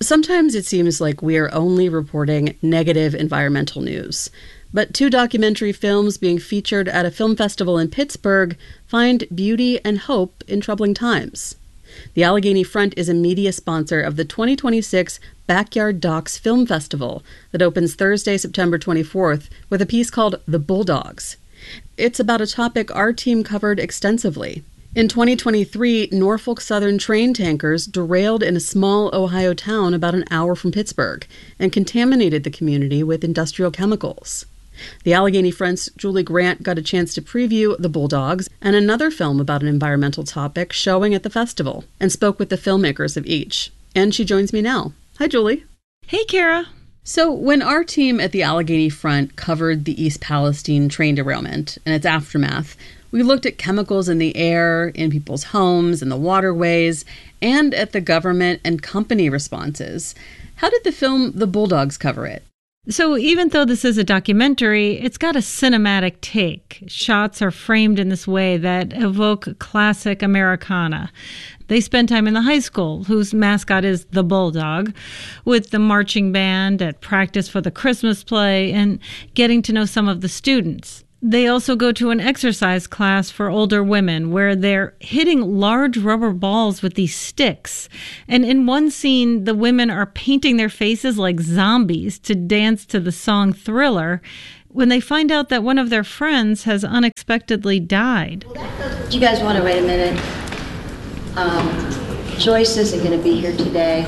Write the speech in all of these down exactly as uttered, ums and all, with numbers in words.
Sometimes it seems like we are only reporting negative environmental news. But two documentary films being featured at a film festival in Pittsburgh find beauty and hope in troubling times. The Allegheny Front is a media sponsor of the twenty twenty-six Backyard Docs Film Festival that opens Thursday, September twenty-fourth, with a piece called The Bulldogs. It's about a topic our team covered extensively. In twenty twenty-three, Norfolk Southern train tankers derailed in a small Ohio town about an hour from Pittsburgh and contaminated the community with industrial chemicals. The Allegheny Front's Julie Grant got a chance to preview The Bulldogs and another film about an environmental topic showing at the festival and spoke with the filmmakers of each. And she joins me now. Hi, Julie. Hey, Kara. So when our team at the Allegheny Front covered the East Palestine train derailment and its aftermath, we looked at chemicals in the air, in people's homes, in the waterways, and at the government and company responses. How did the film The Bulldogs cover it? So even though this is a documentary, it's got a cinematic take. Shots are framed in this way that evoke classic Americana. They spend time in the high school, whose mascot is the Bulldog, with the marching band at practice for the Christmas play and getting to know some of the students. They also go to an exercise class for older women where they're hitting large rubber balls with these sticks. And in one scene, the women are painting their faces like zombies to dance to the song Thriller when they find out that one of their friends has unexpectedly died. Do you guys want to wait a minute? Um, Joyce isn't going to be here today.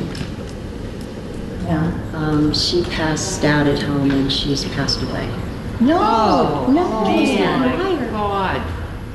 Yeah. Um, she passed out at home and she's passed away. No, oh, no, man. Oh my God.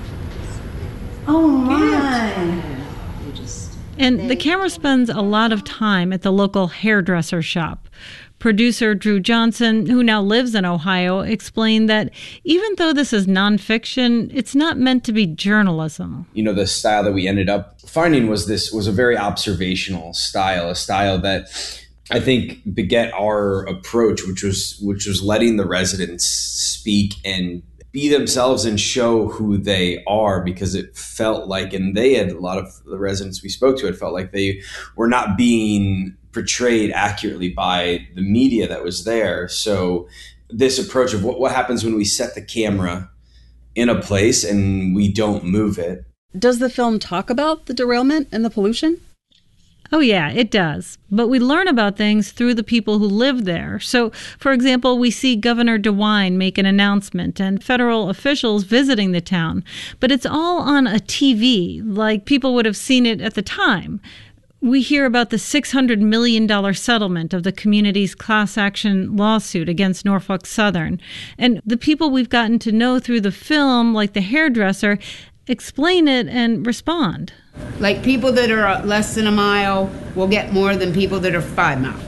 Oh my. And the camera spends a lot of time at the local hairdresser shop. Producer Drew Johnson, who now lives in Ohio, explained that even though this is nonfiction, it's not meant to be journalism. You know, the style that we ended up finding was this was a very observational style, a style that I think beget our approach, which was which was letting the residents speak and be themselves and show who they are, because it felt like, and they had a lot of the residents we spoke to, it felt like they were not being portrayed accurately by the media that was there. So this approach of what, what happens when we set the camera in a place and we don't move it. Does the film talk about the derailment and the pollution? Oh, yeah, it does. But we learn about things through the people who live there. So, for example, we see Governor DeWine make an announcement and federal officials visiting the town. But it's all on a T V, like people would have seen it at the time. We hear about the six hundred million dollars settlement of the community's class action lawsuit against Norfolk Southern. And the people we've gotten to know through the film, like the hairdresser, explain it and respond. Like people that are less than a mile will get more than people that are five miles.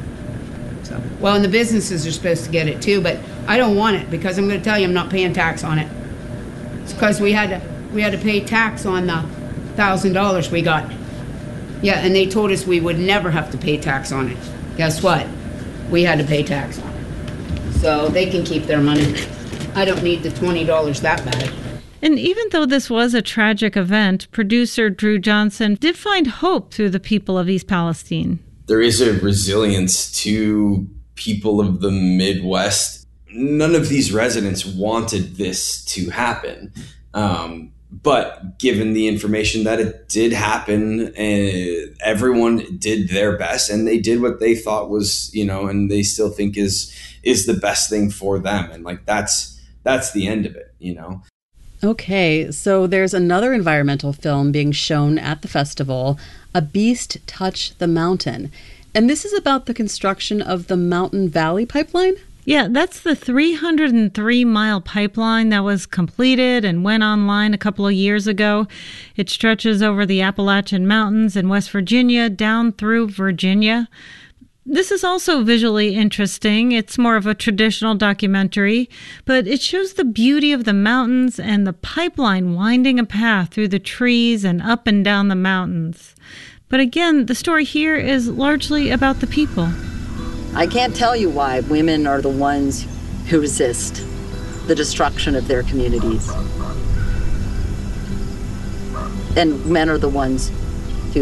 So, well, and the businesses are supposed to get it too, but I don't want it because I'm going to tell you I'm not paying tax on it. It's because we had to we had to pay tax on the thousand dollars we got. Yeah, and they told us we would never have to pay tax on it. Guess what? We had to pay tax on it. So they can keep their money. I don't need the twenty dollars that bad. And even though this was a tragic event, producer Drew Johnson did find hope through the people of East Palestine. There is a resilience to people of the Midwest. None of these residents wanted this to happen. Um, but given the information that it did happen, uh, everyone did their best and they did what they thought was, you know, and they still think is is the best thing for them. And like that's that's the end of it, you know. Okay, so there's another environmental film being shown at the festival, A Beast Touched the Mountain. And this is about the construction of the Mountain Valley Pipeline? Yeah, that's the three hundred three mile pipeline that was completed and went online a couple of years ago. It stretches over the Appalachian Mountains in West Virginia down through Virginia. This is also visually interesting. It's more of a traditional documentary, but it shows the beauty of the mountains and the pipeline winding a path through the trees and up and down the mountains. But again, the story here is largely about the people. I can't tell you why women are the ones who resist the destruction of their communities. And men are the ones who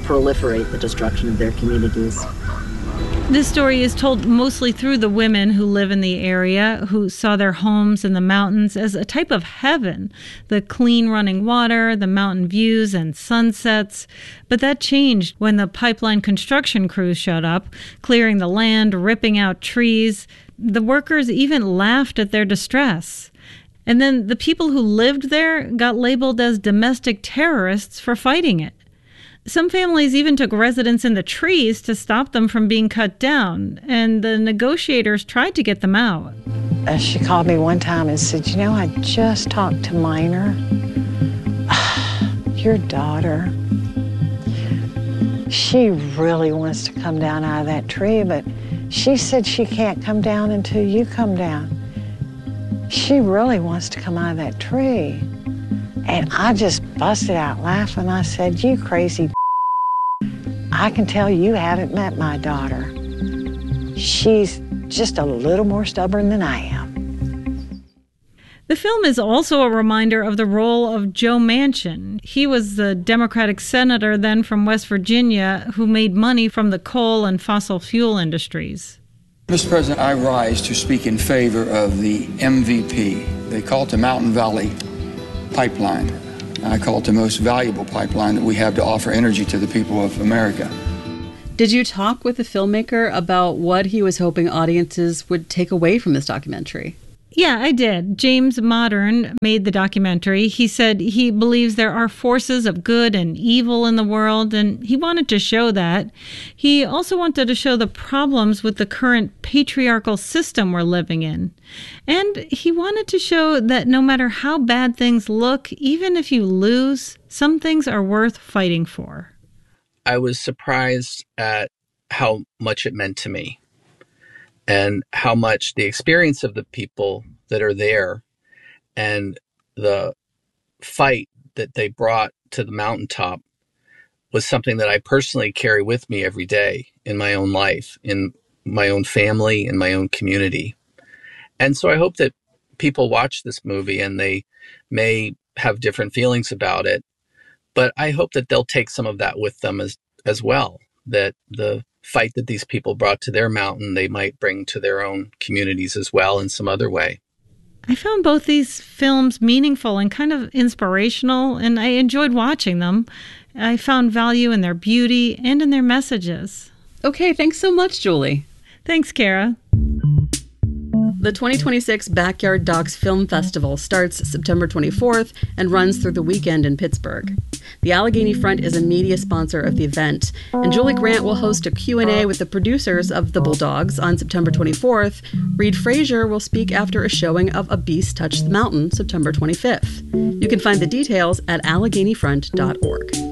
proliferate the destruction of their communities. This story is told mostly through the women who live in the area, who saw their homes in the mountains as a type of heaven. The clean running water, the mountain views and sunsets. But that changed when the pipeline construction crews showed up, clearing the land, ripping out trees. The workers even laughed at their distress. And then the people who lived there got labeled as domestic terrorists for fighting it. Some families even took residence in the trees to stop them from being cut down, and the negotiators tried to get them out. Uh, she called me one time and said, you know, I just talked to Minor. Your daughter. She really wants to come down out of that tree, but she said she can't come down until you come down. She really wants to come out of that tree. And I just busted out laughing. I said, you crazy I can tell you haven't met my daughter. She's just a little more stubborn than I am. The film is also a reminder of the role of Joe Manchin. He was the Democratic senator then from West Virginia who made money from the coal and fossil fuel industries. Mister President, I rise to speak in favor of the M V P. They call it the Mountain Valley Pipeline. I call it the most valuable pipeline that we have to offer energy to the people of America. Did you talk with the filmmaker about what he was hoping audiences would take away from this documentary? Yeah, I did. James Modern made the documentary. He said he believes there are forces of good and evil in the world, and he wanted to show that. He also wanted to show the problems with the current patriarchal system we're living in. And he wanted to show that no matter how bad things look, even if you lose, some things are worth fighting for. I was surprised at how much it meant to me, and how much the experience of the people that are there and the fight that they brought to the mountaintop was something that I personally carry with me every day in my own life, in my own family, in my own community. And so I hope that people watch this movie and they may have different feelings about it, but I hope that they'll take some of that with them as, as well, that the fight that these people brought to their mountain, they might bring to their own communities as well in some other way. I found both these films meaningful and kind of inspirational, and I enjoyed watching them. I found value in their beauty and in their messages. Okay, thanks so much, Julie. Thanks, Kara. The twenty twenty-six Backyard Docs Film Festival starts September twenty-fourth and runs through the weekend in Pittsburgh. The Allegheny Front is a media sponsor of the event, and Julie Grant will host a Q and A with the producers of The Bulldogs on September twenty-fourth. Reed Frazier will speak after a showing of A Beast Touched the Mountain September twenty-fifth. You can find the details at allegheny front dot org.